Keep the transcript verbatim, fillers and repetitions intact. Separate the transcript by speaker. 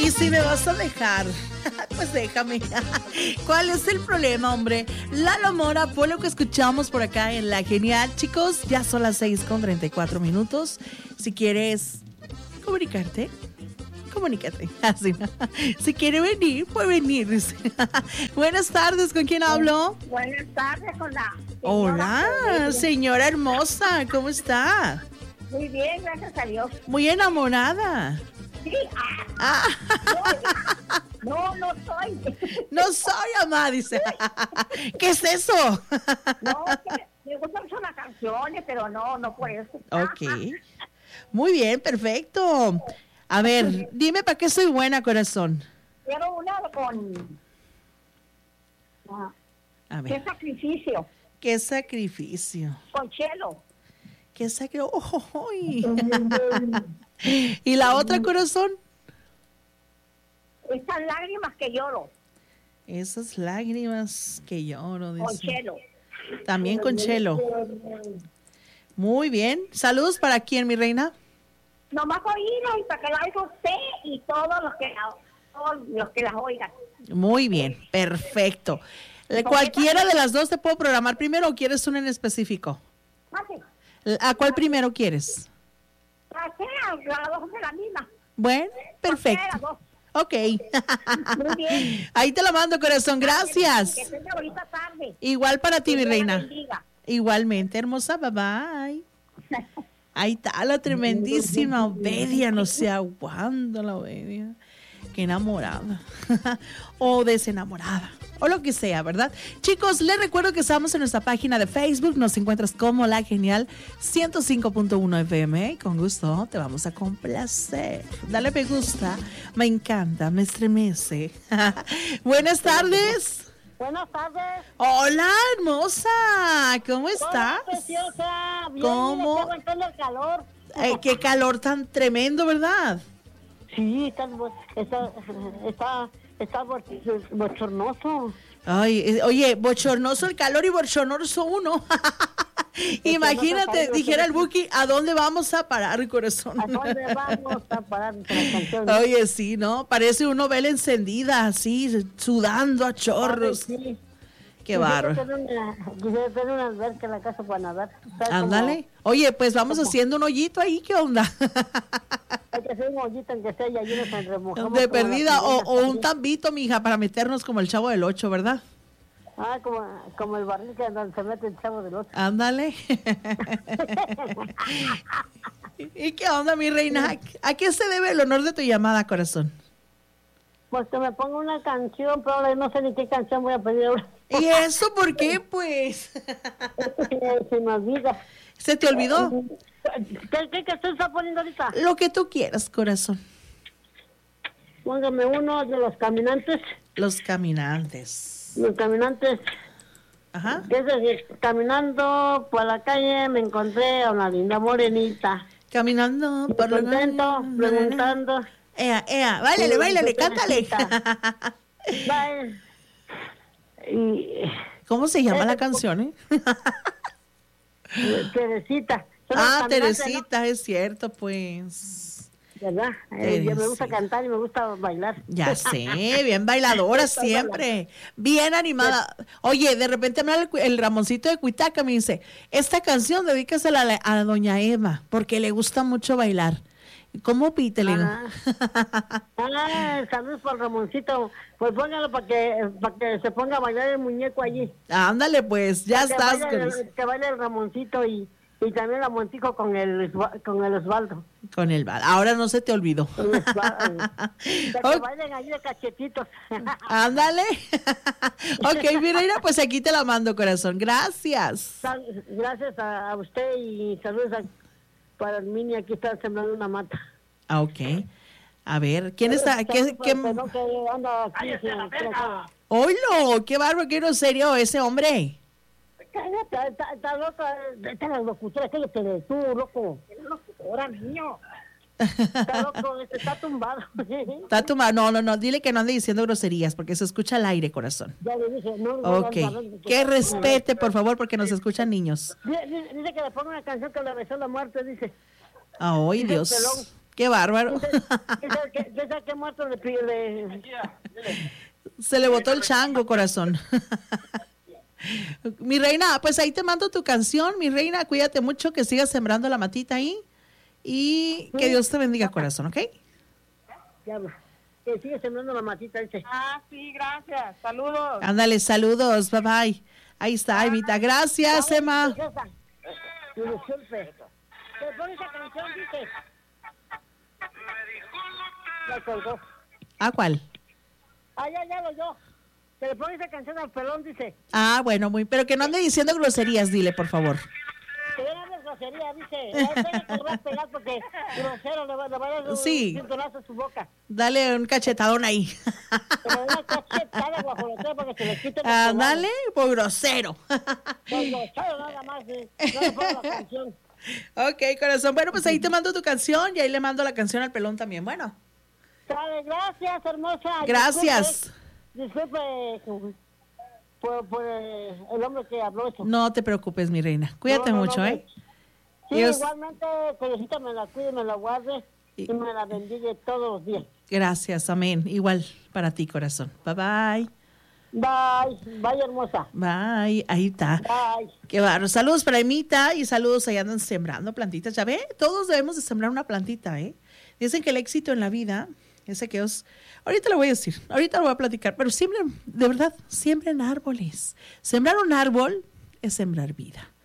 Speaker 1: Y si me vas a dejar, pues déjame. ¿Cuál es el problema, hombre? Lalo Mora fue lo que escuchamos por acá en La Genial. Chicos, ya son las seis con treinta y cuatro minutos. Si quieres comunicarte, comunícate. Así, ¿no? Si quiere venir, puede venir. Buenas tardes, ¿con quién hablo?
Speaker 2: Buenas tardes, con la señora.
Speaker 1: Hola, señora hermosa, ¿cómo está?
Speaker 2: Muy bien, gracias a Dios.
Speaker 1: Muy enamorada.
Speaker 2: Sí, ah,
Speaker 1: Ah.
Speaker 2: no, no soy.
Speaker 1: No soy, amada, dice. ¿Qué es eso?
Speaker 2: No, que me gustan mucho las canciones, pero no, no por eso.
Speaker 1: Ok. Muy bien, perfecto. A ver, dime para qué soy buena, corazón.
Speaker 2: Quiero una con... ah,
Speaker 1: A
Speaker 2: ¿Qué
Speaker 1: ver,
Speaker 2: sacrificio?
Speaker 1: qué sacrificio.
Speaker 2: Con Chelo.
Speaker 1: Qué sacrificio. Oh, ¿y la otra, corazón?
Speaker 2: Estas lágrimas que lloro.
Speaker 1: Esas lágrimas que lloro,
Speaker 2: Con
Speaker 1: dice.
Speaker 2: Chelo.
Speaker 1: También con Chelo. Muy bien. Saludos para quién, mi reina.
Speaker 2: Nomás oírlo y para que lo oiga usted y todos los que la, todos los que las oigan.
Speaker 1: Muy bien, perfecto. Eh, ¿Cualquiera de las dos te puedo programar primero o quieres una en específico?
Speaker 2: Pase.
Speaker 1: ¿A cuál primero quieres?
Speaker 2: Pase, las dos de la misma.
Speaker 1: Bueno, perfecto.
Speaker 2: Las dos.
Speaker 1: Ok.
Speaker 2: Muy bien.
Speaker 1: Ahí te la mando, corazón. Gracias.
Speaker 2: Que tenga bonita tarde.
Speaker 1: Igual para ti, mi
Speaker 2: Que Dios la
Speaker 1: reina.
Speaker 2: bendiga.
Speaker 1: Igualmente, hermosa. Bye bye. Ahí está la tremendísima Obedia. No sé aguando la Obedia. Qué enamorada. O desenamorada. O lo que sea, ¿verdad? Chicos, les recuerdo que estamos en nuestra página de Facebook. Nos encuentras como La Genial ciento cinco punto uno F M. Y con gusto te vamos a complacer. Dale me gusta. Me encanta, me estremece. Buenas tardes.
Speaker 3: Buenas tardes.
Speaker 1: Hola, hermosa. ¿Cómo estás?
Speaker 3: Hola, preciosa. Bien,
Speaker 1: ¿Cómo?
Speaker 3: mira, estoy aguantando el calor.
Speaker 1: Eh, qué calor tan tremendo, ¿verdad?
Speaker 3: Sí, está, está, está, está bo- bochornoso.
Speaker 1: Ay, eh, oye, bochornoso el calor y bochornoso uno. Imagínate, dijera el Buki, ¿a dónde vamos a parar, corazón?
Speaker 3: ¿A dónde vamos a parar con las canciones?
Speaker 1: Oye, sí, ¿no? Parece uno vela encendida, así, sudando a chorros.
Speaker 3: Ay, sí.
Speaker 1: Qué
Speaker 3: Quisiera
Speaker 1: barro.
Speaker 3: tener una- Quisiera tener una alberca en la casa para nadar. ¿Sabes
Speaker 1: Ándale.
Speaker 3: cómo?
Speaker 1: Oye, pues vamos haciendo un hoyito ahí, ¿qué onda?
Speaker 3: Hay que hacer un hoyito en que sea y allí nos remojamos.
Speaker 1: De
Speaker 3: como las
Speaker 1: perdida, o,
Speaker 3: sirenas
Speaker 1: o un
Speaker 3: también.
Speaker 1: tambito, mija, para meternos como el Chavo del Ocho, ¿verdad?
Speaker 3: Ah, como, como el barril que donde se mete el chavo del otro.
Speaker 1: Ándale. ¿Y qué onda, mi reina? ¿A qué se debe el honor de tu llamada, corazón?
Speaker 3: Pues que me ponga una canción, pero ahora no sé ni qué canción voy a pedir ahora.
Speaker 1: ¿Y eso por qué, pues?
Speaker 3: Se me olvida.
Speaker 1: ¿Se te olvidó?
Speaker 3: ¿Qué, qué canción está poniendo ahorita?
Speaker 1: Lo que tú quieras, corazón.
Speaker 3: Póngame uno de los caminantes.
Speaker 1: Los caminantes.
Speaker 3: Los caminantes.
Speaker 1: Ajá.
Speaker 3: Que es decir, caminando por la calle me encontré a una linda morenita.
Speaker 1: Caminando
Speaker 3: Muy
Speaker 1: por la...
Speaker 3: contento, preguntando.
Speaker 1: Ea, ea, báilale, báilale, cántale.
Speaker 3: Bye. Y
Speaker 1: ¿Cómo se llama la canción, eh?
Speaker 3: Teresita. Son los
Speaker 1: Ah,
Speaker 3: caminantes,
Speaker 1: Teresita, es cierto, pues.
Speaker 3: ¿no? ¿Verdad? Eh, yo me gusta
Speaker 1: Teresita.
Speaker 3: cantar y me gusta bailar.
Speaker 1: Ya sé, bien bailadora siempre, bien animada. Oye, de repente me habla el, el Ramoncito de Cuitaca, me dice, esta canción dedícasela a, la- a doña Eva, porque le gusta mucho bailar. ¿Cómo pite? Le digo.
Speaker 3: Ah, ah, saludos por Ramoncito. Pues póngalo para que, para que se ponga a bailar el muñeco allí.
Speaker 1: Ándale, pues, ya
Speaker 3: que
Speaker 1: estás.
Speaker 3: Baile,
Speaker 1: Con,
Speaker 3: el- que baile el Ramoncito y, y también Ramoncito con el, Osva- con el Osvaldo.
Speaker 1: con el bal. Ahora no se te olvidó.
Speaker 3: El Osvaldo. Que
Speaker 1: Ok.
Speaker 3: bailen allí de cachetitos.
Speaker 1: Ándale. Ok, mi reina, pues aquí te la mando, corazón. Gracias.
Speaker 3: Sal- Gracias a, a usted y saludos a, para el mini. Aquí está sembrando una mata.
Speaker 1: Ah, ok. A ver, ¿quién está? ¿Qué,
Speaker 3: Saludos
Speaker 1: qué?
Speaker 3: para el pelón que anda aquí, sí,
Speaker 1: ¡Oilo! ¡Qué bárbaro! ¡Qué serio ese hombre!
Speaker 3: Cállate, está, está loca, está la locutora, cállate de tú, loco. ¿Qué locutora, niño? Está loco, este, está tumbado.
Speaker 1: Está tu ma- No, no, no. Dile que no ande diciendo groserías porque se escucha al aire, corazón.
Speaker 3: Ya le dije, no, no,
Speaker 1: Ok.
Speaker 3: no, no, no,
Speaker 1: Que respete, por favor, porque nos escuchan niños.
Speaker 3: Dice, dice- dice que le ponga una canción que le besó la muerte, dice.
Speaker 1: Ay,
Speaker 3: Dice el
Speaker 1: Dios.
Speaker 3: pelón.
Speaker 1: Qué bárbaro.
Speaker 3: Dice que muerto le pide.
Speaker 1: Se le botó el chango, corazón. Mi reina, pues ahí te mando tu canción, mi reina, cuídate mucho, que sigas sembrando la matita ahí y que Dios te bendiga, corazón, ¿ok?
Speaker 3: Ya, que sigue sembrando la matita, dice.
Speaker 2: Ah, sí, gracias. Saludos.
Speaker 1: Ándale, saludos, bye bye. Ahí está, Evita. Gracias, Emma.
Speaker 3: Disculpe. ¿Te pone esa canción, dice? La colgó.
Speaker 1: ¿A cuál?
Speaker 3: Ah, ya, ya lo yo. Que le pone esa canción al pelón, dice.
Speaker 1: Ah, bueno, muy, pero que no ande diciendo groserías, dile, por favor.
Speaker 3: Que no hable grosería, dice. Ahí tiene que va a pegar porque grosero le va, le va a dar un
Speaker 1: Sí.
Speaker 3: cintonazo a su boca.
Speaker 1: Dale un cachetadón ahí.
Speaker 3: Pero una cachetada guajolotera para que se le quite.
Speaker 1: Ah, dale, por grosero.
Speaker 3: Por grosero nada más, ¿eh? No le pongo la canción.
Speaker 1: Ok, corazón. Bueno, pues ahí te mando tu canción y ahí le mando la canción al pelón también. Bueno.
Speaker 3: Sabe, gracias, hermosa.
Speaker 1: Gracias.
Speaker 3: Disculpe, disculpe por, por eh, el hombre que habló eso.
Speaker 1: No te preocupes, mi reina. Cuídate
Speaker 3: No, no,
Speaker 1: mucho,
Speaker 3: no,
Speaker 1: ¿eh?
Speaker 3: Sí,
Speaker 1: Dios.
Speaker 3: igualmente, que Diosito me la cuide, me la guarde y, y me la bendiga todos los días.
Speaker 1: Gracias, amén. Igual para ti, corazón. Bye, bye.
Speaker 3: Bye, bye, hermosa.
Speaker 1: Bye. Ahí está.
Speaker 3: Bye.
Speaker 1: Qué barro. Saludos para Emita y saludos, ahí andan sembrando plantitas. Ya ve, todos debemos de sembrar una plantita, ¿eh? Dicen que el éxito en la vida es que os... Ahorita lo voy a decir, ahorita lo voy a platicar, pero siempre, de verdad, siembren árboles. Sembrar un árbol es sembrar vida.